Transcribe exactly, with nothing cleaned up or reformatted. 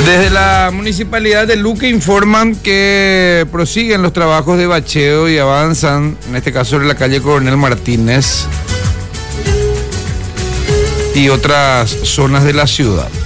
Desde la Municipalidad de Luque informan que prosiguen los trabajos de bacheo y avanzan, en este caso en la calle Coronel Martínez y otras zonas de la ciudad.